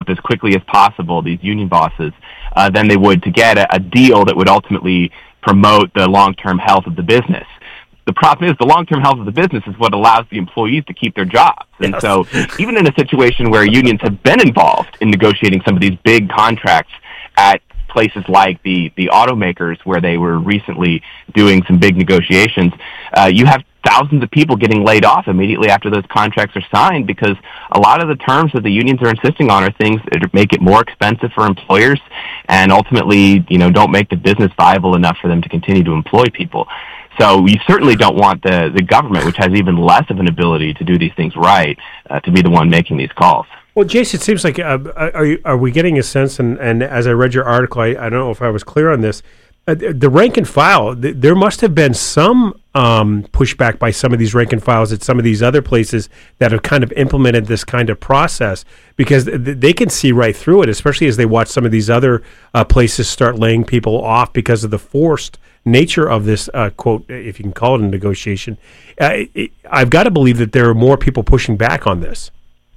as quickly as possible, these union bosses, than they would to get a deal that would ultimately promote the long-term health of the business. The problem is the long-term health of the business is what allows the employees to keep their jobs. And so even in a situation where unions have been involved in negotiating some of these big contracts at places like the automakers where they were recently doing some big negotiations, you have thousands of people getting laid off immediately after those contracts are signed because a lot of the terms that the unions are insisting on are things that make it more expensive for employers and ultimately, don't make the business viable enough for them to continue to employ people. So you certainly don't want the government, which has even less of an ability to do these things right, to be the one making these calls. Well, Jason, it seems like, are we getting a sense, and as I read your article, I don't know if I was clear on this, the rank and file, there must have been some pushback by some of these rank and files at some of these other places that have kind of implemented this kind of process because they can see right through it, especially as they watch some of these other places start laying people off because of the forced nature of this, quote, if you can call it a negotiation. I've got to believe that there are more people pushing back on this.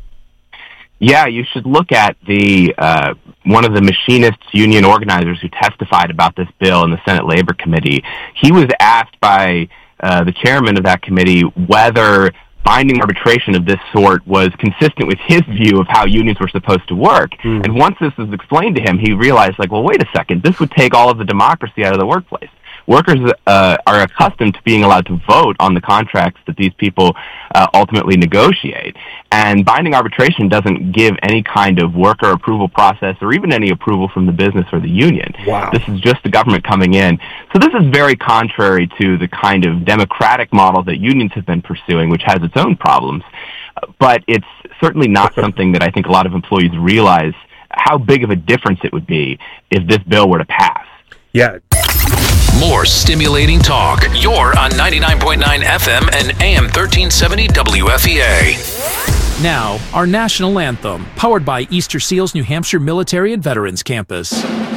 Yeah, you should look at the one of the machinists union organizers who testified about this bill in the Senate Labor Committee. He was asked by the chairman of that committee whether binding arbitration of this sort was consistent with his view of how unions were supposed to work. And once this was explained to him, he realized, well, wait a second, this would take all of the democracy out of the workplace. Workers are accustomed to being allowed to vote on the contracts that these people ultimately negotiate. And binding arbitration doesn't give any kind of worker approval process or even any approval from the business or the union. Wow. This is just the government coming in. So this is very contrary to the kind of democratic model that unions have been pursuing, which has its own problems. But it's certainly not something that I think a lot of employees realize how big of a difference it would be if this bill were to pass. Yeah. More stimulating talk. You're on 99.9 FM and AM 1370 WFEA. Now, our national anthem, powered by Easter Seals New Hampshire Military and Veterans Campus.